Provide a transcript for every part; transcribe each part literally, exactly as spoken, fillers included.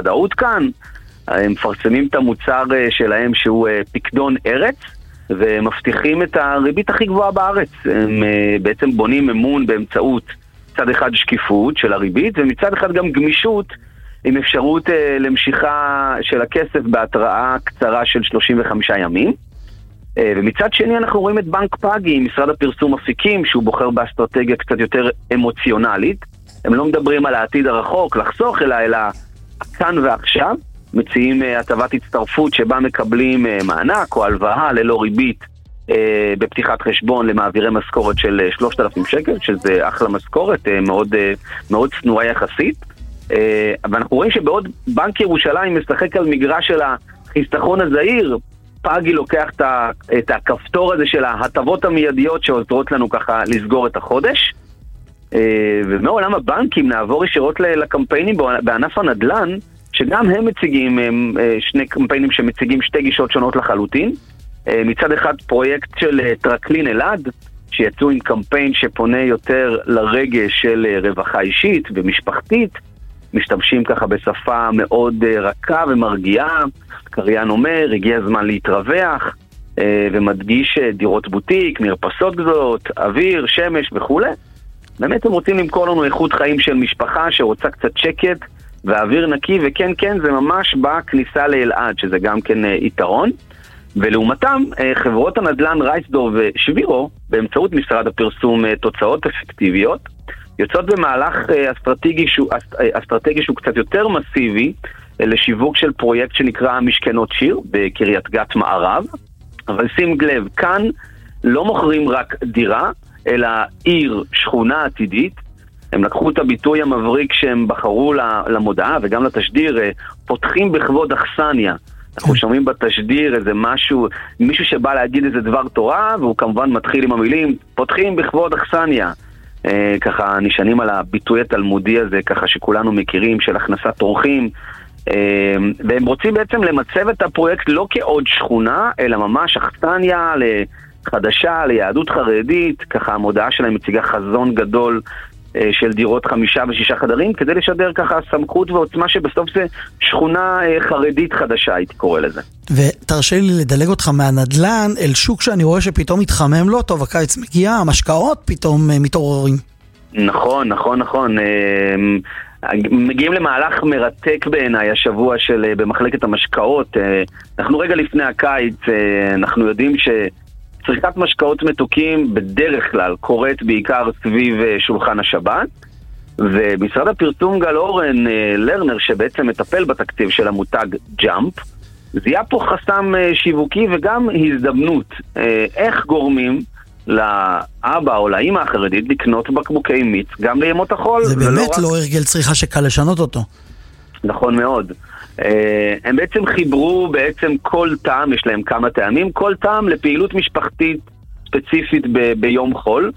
ודאות כאן. הם מפרסמים את המוצר שלהם שהוא פקדון ארץ, ומבטיחים את הריבית הכי גבוהה בארץ. הם בעצם בונים אמון באמצעות מצד אחד שקיפות של הריבית, ומצד אחד גם גמישות עם אפשרות למשיכה של הכסף בהתראה קצרה של שלושים וחמישה ימים. ומצד שני אנחנו רואים את בנק פאגי, משרד הפרסום אפיקים, שהוא בוחר באסטרטגיה קצת יותר אמוציונלית. הם לא מדברים על העתיד הרחוק, לחסוך, אלא, אלא כאן ועכשיו. מציעים הטבת הצטרפות שבה מקבלים מענק או הלוואה ללא ריבית בפתיחת חשבון למעבירי משכורת של שלושת אלפים שקל, שזה אחלה משכורת, מאוד, מאוד צנועה יחסית. ואנחנו רואים שבעוד בנק ירושלים משחק על מגרש של החיסכון הזהיר, פאגי לוקח את הכפתור הזה של ההטבות המיידיות שעוזרות לנו ככה לסגור את החודש. ומעולם הבנקים נעבור ישירות לקמפיינים בענף הנדל"ן, שגם הם מציגים שני קמפיינים שמציגים שתי גישות שונות לחלוטין. מצד אחד פרויקט של טרקלין אלעד, שיצאו עם קמפיין שפונה יותר לרגש של רווחה אישית ומשפחתית, משתמשים ככה בשפה מאוד רכה ומרגיעה. קריין אומר, הגיע הזמן להתרווח, ומדגיש דירות בוטיק, מרפסות גדולות, אוויר, שמש וכו'. באמת הם רוצים למכור לנו איכות חיים של משפחה שרוצה קצת שקט ואוויר נקי, וכן כן זה ממש בכניסה לאלעד, שזה גם כן יתרון. ולעומתם חברות הנדל"ן רייסדור ושבירו, באמצעות משרד הפרסום תוצאות אפקטיביות, יוצאות במהלך אסטרטגי שהוא, אסטרטגי שהוא קצת יותר מסיבי לשיווק של פרויקט שנקרא משכנות שיר בקריית גת מערב. אבל שים לב, כאן לא מוכרים רק דירה, אלא עיר, שכונה עתידית. הם לקחו את הביטוי המבריק שהם בחרו למודעה וגם לתשדיר, פותחים בכבוד אכסניה. אנחנו שומעים בתשדיר איזה משהו, מישהו שבא להגיד איזה דבר תורה, והוא כמובן מתחיל עם המילים, פותחים בכבוד אכסניה. אה, ככה נשענים על הביטוי התלמודי הזה, ככה שכולנו מכירים, של הכנסת אורחים. אה, והם רוצים בעצם למצב את הפרויקט לא כעוד שכונה, אלא ממש אכסניה לחדשה, ליהדות חרדית. ככה המודעה שלהם מציגה חזון גדול של דירות חמישה ושישה חדרים, כדי לשדר ככה סמכות ועוצמה שבסוף זה שכונה חרדית חדשה, הייתי קורא לזה. ותרשה לי לדלג אותך מהנדלן אל שוק שאני רואה שפתאום מתחמם לו, טוב, הקיץ מגיע, המשקאות פתאום מתעוררים. נכון, נכון, נכון. מגיעים למהלך מרתק בעיניי השבוע של במחלקת המשקאות. אנחנו רגע לפני הקיץ, אנחנו יודעים ש צריכת משקאות מתוקים בדרך כלל קורית בעיקר סביב שולחן השבת, ומשרד הפרסום גל אורן לרנר שבעצם מטפל בתקציב של המותג ג'אמפ, זיהה פה חסם שיווקי וגם הזדמנות איך גורמים לאבא או לאמא החרדית לקנות בקבוקי מיץ גם לימות החול. זה באמת לא הרגל צריכה שקל לשנות אותו. נכון מאוד. הם בעצם חיברו בעצם כל טעם, יש להם כמה טעמים, כל טעם לפעילות משפחתית ספציפית ב- ביום חול.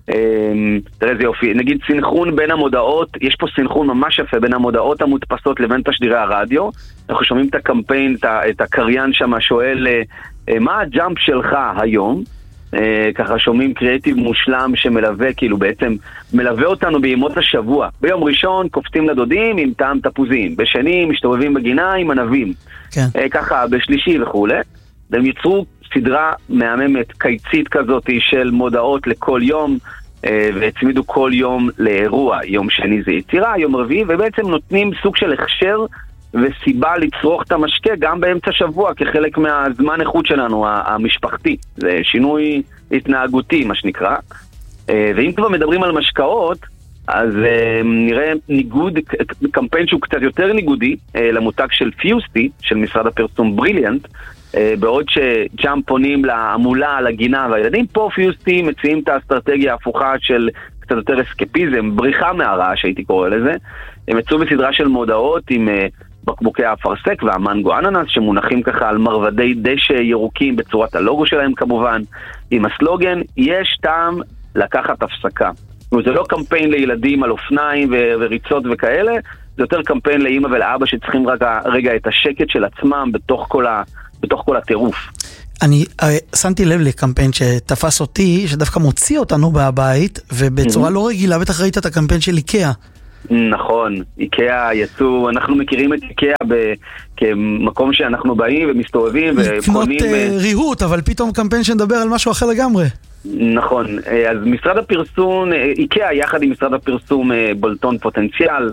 תראה זה יופי, נגיד סינכרון בין המודעות, יש פה סינכרון ממש יפה בין המודעות המודפסות לבין תשדירי הרדיו. אנחנו שומעים את הקמפיין, את הקריין שם שואל מה הג'אמפ שלך היום? ככה שומעים קריאטיב מושלם שמלווה, כאילו בעצם מלווה אותנו בימות השבוע. ביום ראשון קופצים לדודים עם טעם תפוזים, בשני משתובבים בגינה עם ענבים, כן. ככה בשלישי וכו'. והם ייצרו סדרה מהממת קיצית כזאת של מודעות לכל יום, והצמידו כל יום לאירוע. יום שני זה יצירה, יום רביעי, ובעצם נותנים סוג של הכשר וסיבה לצרוך את המשקה גם באמצע שבוע כחלק מהזמן איכות שלנו המשפחתי. זה שינוי התנהגותי מה שנקרא. ואם כבר מדברים על משקאות, אז נראה ניגוד, קמפיין שהוא קצת יותר ניגודי למותג של פיוסטי, של משרד הפרסום בריליאנט, בעוד שג'אמפ פונים לעמולה, לגינה והילדים, פה פיוסטי מציעים את האסטרטגיה ההפוכה של קצת יותר אסקפיזם, בריחה מהרעש הייתי קורא לזה. הם יצאו בסדרה של מודעות עם בקבוקי האפרסק והמנגו אננס שמונחים ככה על מרבדי דשא ירוקים בצורת הלוגו שלהם כמובן, עם הסלוגן יש טעם לקחת הפסקה. זה לא קמפיין לילדים על אופניים ו- וריצות וכאלה, זה יותר קמפיין לאמא ולאבא שצריכים רגע, רגע את השקט של עצמם בתוך כל, ה- בתוך כל הטירוף. אני שמתי לב לקמפיין שתפס אותי, שדווקא מוציא אותנו מהבית, ובצורה לא רגילה, בטח ראית את הקמפיין של איקאה. נכון, איקאה יצאו, אנחנו מכירים את איקאה ב- כמקום שאנחנו באים ומסתובבים לקנות וקונים... uh, ריהוט, אבל פתאום קמפיין שנדבר על משהו אחר לגמרי. נכון, אז משרד הפרסום, איקאה יחד עם משרד הפרסום בולטון פוטנציאל,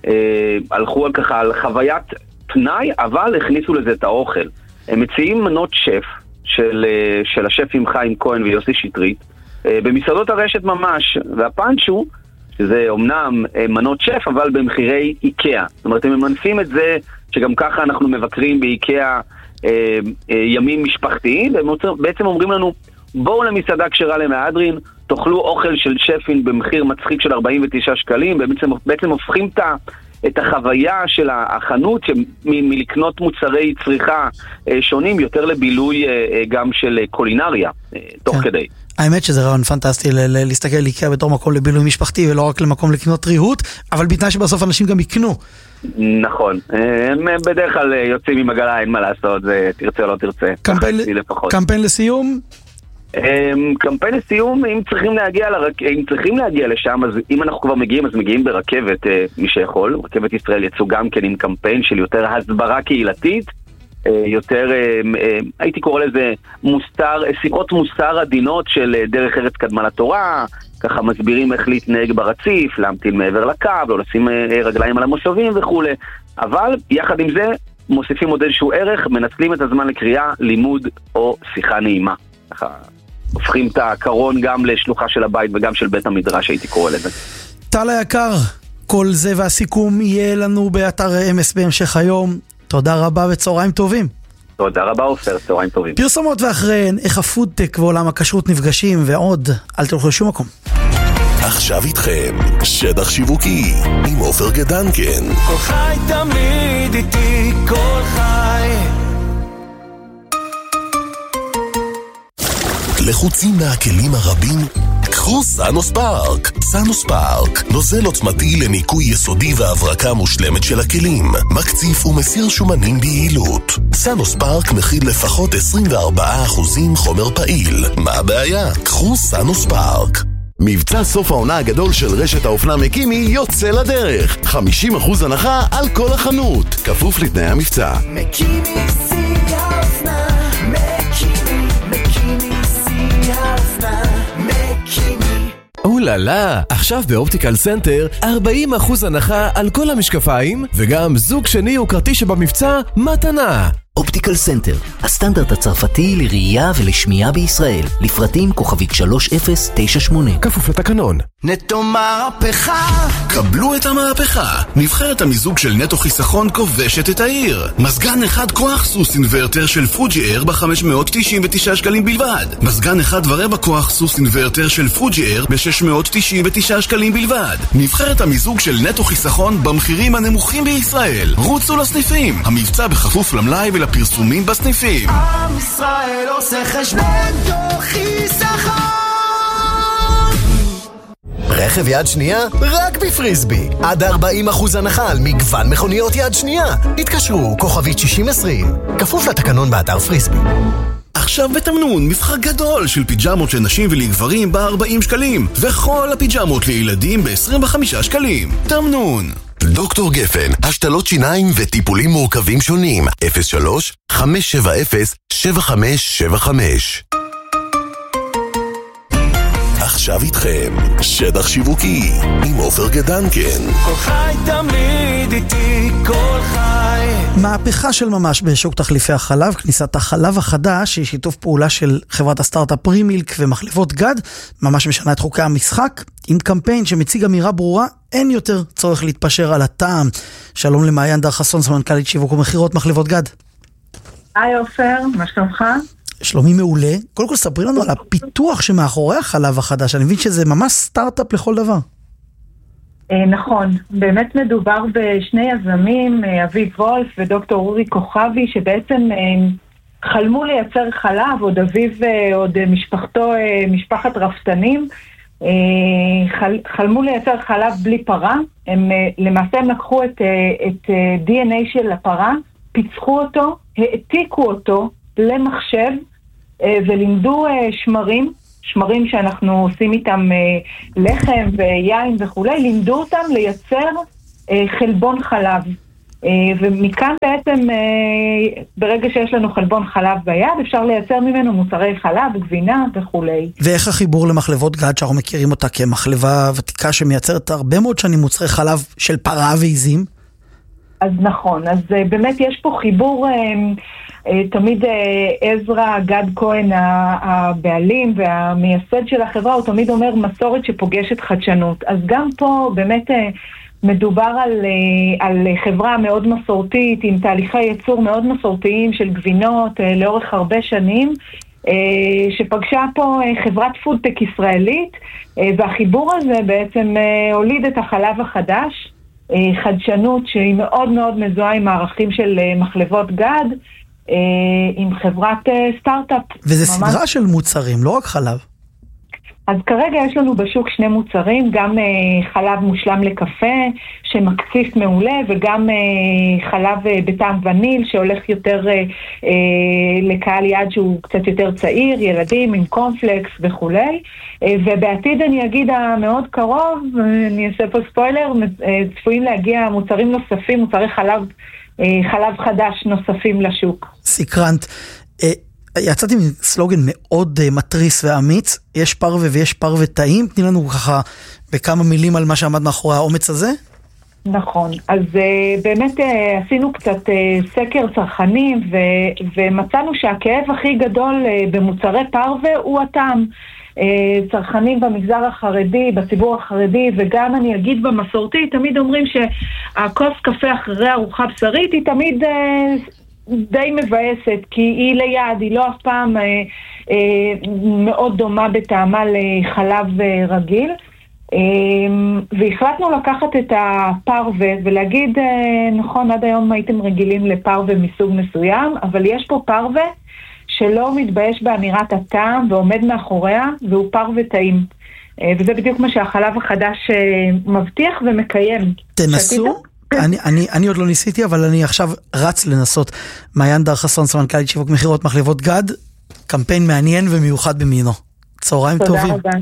הלכו על ככה על חוויית פנאי, אבל הכניסו לזה את האוכל. הם מציעים מנות שף של, של השפים חיים כהן ויוסי שטרית, במסעדות הרשת ממש, והפאנץ' הוא שזה אומנם מנות שף, אבל במחירי איקאה. זאת אומרת, הם ממנפים את זה שגם ככה אנחנו מבקרים באיקאה אה, אה, ימים משפחתיים, והם בעצם אומרים לנו, בואו למסעדה כשרה למהדרין, תאכלו אוכל של שפים במחיר מצחיק של ארבעים ותשעה שקלים, ובעצם בעצם הופכים את, את החוויה של החנות מ- מלקנות מוצרי צריכה אה, שונים, יותר לבילוי אה, אה, גם של קולינריה, אה, תוך כן. כדי. האמת שזה רעיון פנטסטי ל- ל- להסתכל על איקאה בתור מקום לבילוי משפחתי ולא רק למקום לקנות ריהוט, אבל בתנאי שבסוף אנשים גם יקנו. נכון, הם בדרך כלל יוצאים עם עגלה, אין מה לעשות, זה תרצה או לא תרצה. קמפיין, קמפיין לסיום? קמפיין לסיום, אם צריכים להגיע לרק... אם צריכים להגיע לשם, אז אם אנחנו כבר מגיעים, אז מגיעים ברכבת, מי שיכול. רכבת ישראל יצאו גם כן עם קמפיין של יותר הסברה קהילתית, יותר, הייתי קורא לזה מוסר, שיחות מוסר עדינות של דרך ארץ קדמה לתורה, ככה מסבירים איך להתנהג ברציף, להמתין מעבר לקו, לא לשים רגליים על המושבים וכו'. אבל יחד עם זה מוסיפים עוד איזשהו ערך, מנצלים את הזמן לקריאה, לימוד או שיחה נעימה. ככה הופכים את הקרון גם לשלוחה של הבית וגם של בית המדרש, הייתי קורא לזה. טל היקר, כל זה והסיכום יהיה לנו באתר אם אס בהמשך היום. תודה רבה וצהריים טובים. תודה רבה אופר, צהריים טובים. פרסומות ואחריהן, איך הפודטק ועולם הכשרות נפגשים ועוד, אל תלכו לשום מקום. עכשיו איתכם, שטח שיווקי עם אופר גדנקן. כל חי תמיד איתי, כל חי. לחוצים מהכלים הרבים? קחו סאנוס פארק. סאנוס פארק, נוזל עוצמתי לניקוי יסודי והברקה מושלמת של הכלים, מקציף ומסיר שומנים ביעילות. סאנוס פארק מכיל לפחות עשרים וארבעה אחוז חומר פעיל. מה הבעיה? קחו סאנוס פארק. מבצע סוף העונה הגדול של רשת האופנה מקימי יוצא לדרך. חמישים אחוז הנחה על כל החנות, כפוף לתנאי המבצע. מקימי שיא האופנה, מקימי, מקימי שיא האופנה, מקימי. אוללה, עכשיו באופטיקל סנטר ארבעים אחוז הנחה על כל המשקפיים וגם זוג שני וקרתי שבמבצע מתנה. אופטיקל סנטר, הסטנדרט הצרפתי לראייה ולשמיעה בישראל. לפרטים כוכבית שלוש אפס תשע שמונה. כפוף לתקנון. נטו מהפכה. קבלו את המהפכה. נבחרת המיזוג של נטו חיסכון כובשת את העיר. מזגן אחד כוח סוס אינוורטר של פוג'י אייר ב-חמש מאות תשעים ותשעה שקלים בלבד. מזגן אחד ורבע כוח סוס אינוורטר של פוג'י אייר ב-שש מאות תשעים ותשעה שקלים בלבד. נבחרת המיזוג של נטו חיסכון במחירים הנמוכים בישראל. רוצו לסניפים. המבצע בכפוף למלאי ולפרסומים בסניפים. עם ישראל עושה חשבון נטו חיסכון. רכב יד שנייה? רק בפריסבי. עד ארבעים אחוז הנחה על מגוון מכוניות יד שנייה. התקשרו, כוכבית שישים עשרים. כפוף לתקנון באתר פריסבי. עכשיו בתמנון, מבחר גדול של פיג'מות לנשים ולגברים ב-ארבעים שקלים, וכל הפיג'מות לילדים ב-עשרים וחמישה שקלים. תמנון. דוקטור גפן, השתלות שיניים וטיפולים מורכבים שונים. אפס שלוש חמש שבע אפס שבע חמש שבע חמש. עכשיו איתכם, שטח שיווקי עם אופר גדנקן. כל חי תמיד איתי, כל חי. מהפכה של ממש בשוק תחליפי החלב, כניסת החלב החדש, שהיא שיתוף פעולה של חברת הסטארט-אפ פרימילק ומחלבות גד, ממש משנה את חוקי המשחק, עם קמפיין שמציג אמירה ברורה, אין יותר צורך להתפשר על הטעם. שלום למעיין דר חסון, סמנכ"לית שיווק ומחירות מחלבות גד. היי אופר, מה שלומך? שלומי מעולה. קודם כל ספרי לנו על הפיתוח שמאחורי החלב החדש, אני מבין שזה ממש סטארט-אפ לכל דבר. נכון, באמת מדובר בשני יזמים, אביב וולף ודוקטור אורי כוכבי, שבעצם חלמו לייצר חלב, עוד אביב, עוד משפחתו, משפחת רפתנים, חל, חלמו לייצר חלב בלי פרה. הם למעשה הם לקחו את, את די אן איי של הפרה, פיצחו אותו, העתיקו אותו למחשב, ולימדו שמרים שמרים שאנחנו עושים איתם לחם ויין וכולי, לימדו אותם לייצר חלבון חלב. ומכאן בעצם, ברגע שיש לנו חלבון חלב ביד, אפשר לייצר ממנו מוצרי חלב, גבינה וכולי. ואיך החיבור למחלבות גד, שאנחנו מכירים אותה כמחלבה ותיקה שמייצרת הרבה מאוד שנים מוצרי חלב של פרה ועיזים? אז נכון, אז באמת יש פה חיבור, תמיד עזרא גד כהן, הבעלים והמייסד של החברה, הוא תמיד אומר מסורת שפוגשת חדשנות. אז גם פה באמת מדובר על, על חברה מאוד מסורתית, עם תהליכי ייצור מאוד מסורתיים של גבינות לאורך הרבה שנים, שפגשה פה חברת פודטק ישראלית, והחיבור הזה בעצם הוליד את החלב החדש, חדשנות שהיא מאוד מאוד מזוהה עם הערכים של מחלבות גד, עם חברת סטארט-אפ. וזה ממש סדרה של מוצרים, לא רק חלב. אז כרגע יש לנו בשוק שני מוצרים, גם uh, חלב מושלם לקפה שמקציף מעולה, וגם uh, חלב uh, בטעם וניל שהולך יותר uh, uh, לקהל יעד שהוא קצת יותר צעיר, ילדים עם קורנפלקס וכו'. Uh, ובעתיד אני אגיד המאוד קרוב, אני אעשה פה ספוילר, uh, צפויים להגיע מוצרים נוספים, מוצרי חלב, uh, חלב חדש נוספים לשוק. סקרנט. Uh... יצאתי עם סלוגן מאוד uh, מטריס ואמיץ, יש פרווה ויש פרווה טעים, תני לנו ככה בכמה מילים על מה שעמד מאחורי האומץ הזה. נכון, אז uh, באמת uh, עשינו קצת uh, סקר צרכנים ו- ומצאנו שהכאב הכי גדול uh, במוצרי פרווה הוא הטעם. Uh, צרכנים במגזר החרדי, בציבור החרדי, וגם אני אגיד במסורתי, תמיד אומרים שהכוס קפה אחרי ארוחה בשרית היא תמיד Uh, די מבאסת, כי היא ליד, היא לא אף פעם אה, אה, מאוד דומה בטעמה לחלב אה, רגיל. אה, והחלטנו לקחת את הפרווה ולהגיד, אה, נכון, עד היום הייתם רגילים לפרווה מסוג מסוים, אבל יש פה פרווה שלא מתבייש באמירת הטעם ועומד מאחוריה, והוא פרווה טעים. אה, וזה בדיוק מה שהחלב החדש אה, מבטיח ומקיים. תנסו? אני, אני, אני עוד לא ניסיתי, אבל אני עכשיו רץ לנסות. מעיין דר חסון, סמנכ"לית שיווק מכירות מחלבות גד, קמפיין מעניין ומיוחד במינו. צהריים טובים. תודה רבה.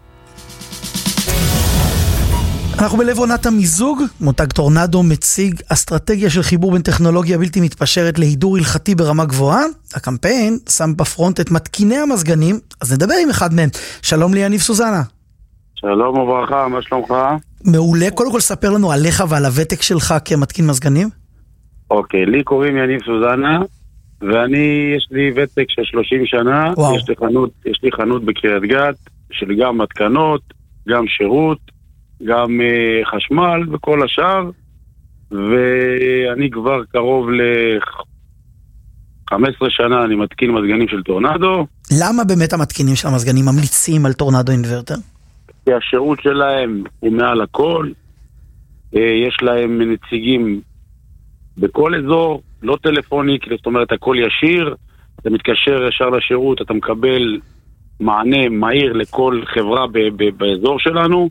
אנחנו בלב עונת המיזוג. מותג טורנדו מציג אסטרטגיה של חיבור בין טכנולוגיה בלתי מתפשרת להידור הלכתי ברמה גבוהה. הקמפיין שם בפרונט את מתקיני המזגנים, אז נדבר עם אחד מהם. שלום לי, יניב סוזנה. שלום וברכה, מה שלומך? מעולה, קודם כל ספר לנו עליך ועל הוותק שלך כמתקין מזגנים. אוקיי, לי קוראים יניב סוזנה, ואני, יש לי ותק של שלושים שנה, יש לי חנות, יש לי חנות בקריית גת, של גם מתקנות, גם שירות, גם uh, חשמל וכל השאר, ואני כבר קרוב ל-חמש עשרה שנה אני מתקין מזגנים של טורנדו. למה באמת המתקינים של המזגנים ממליצים על טורנדו אינברטר? כי השירות שלהם הוא מעל הכל, יש להם נציגים בכל אזור, לא טלפוני, זאת אומרת הכל ישיר, אתה מתקשר ישר לשירות, אתה מקבל מענה מהיר לכל חברה ב- ב- באזור שלנו,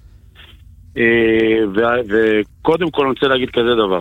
ו- וקודם כל אני רוצה להגיד כזה דבר,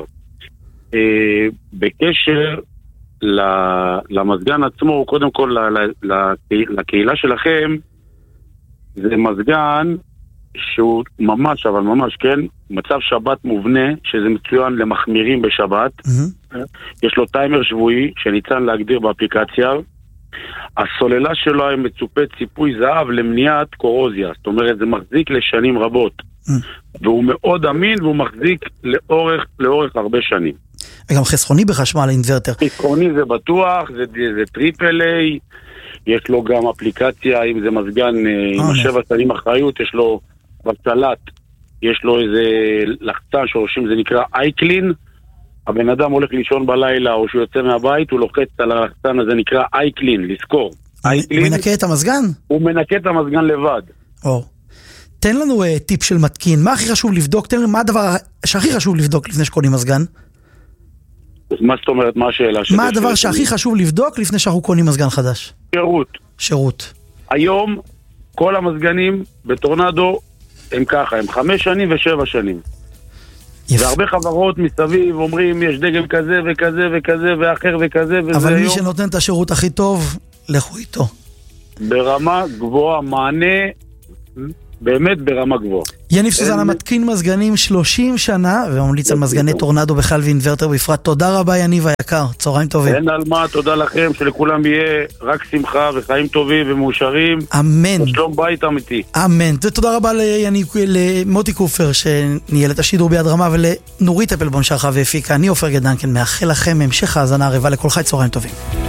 בקשר למזגן עצמו, קודם כל לקהילה שלכם, זה מזגן שהוא ממש, אבל ממש, כן, מצב שבת מובנה, שזה מצוין למחמירים בשבת. Mm-hmm. יש לו טיימר שבועי, שניתן להגדיר באפליקציה. הסוללה שלו היא מצופה ציפוי זהב למניעת קורוזיה. זאת אומרת, זה מחזיק לשנים רבות. Mm-hmm. והוא מאוד אמין, והוא מחזיק לאורך, לאורך הרבה שנים. וגם חסכוני בחשמל אינברטר. חסכוני זה בטוח, זה, זה טריפל איי, יש לו גם אפליקציה, אם זה מזגן oh, עם שבע שנים אחריות, יש לו בצלט, יש לו איזה לחצן שורשים, זה נקרא אייקלין. הבן אדם הולך לישון בלילה או שהוא יוצא מהבית, הוא לוחץ על הלחצן הזה, נקרא אייקלין, לזכור. הוא מנקה את המזגן? הוא מנקה את המזגן לבד. או. תן לנו uh, טיפ של מתקין, מה הכי חשוב לבדוק? תן לנו מה הדבר שהכי חשוב לבדוק לפני שקונים מזגן? מה זאת אומרת, מה השאלה? מה הדבר שהכי חשוב לבדוק לפני שאנחנו קונים מזגן חדש? שירות. שירות. היום כל המזגנים בטורנדו הם ככה, הם חמש שנים ושבע שנים. והרבה חברות מסביב אומרים יש דגם כזה וכזה וכזה ואחר וכזה. אבל מי שנותן את השירות הכי טוב, לכו איתו. ברמה גבוהה, מענה באמת ברמה גבוהה. יניב סוזנה מתקין מזגנים שלושים שנה, וממליץ על מזגני טורנדו בכלל ואינברטר בפרט. תודה רבה יניב היקר, צהריים טובים. אין על מה, תודה לכם, שלכולם יהיה רק שמחה וחיים טובים ומאושרים. אמן. ושלום בית אמיתי. אמן. ותודה רבה ליניב, למוטי קופר שניהל את השידור ביד רמה, ולנורית אפלבון שערכה והפיקה. אני עופר גדנקן, מאחל לכם המשך האזנה ערבה לכל חי, צהריים טובים.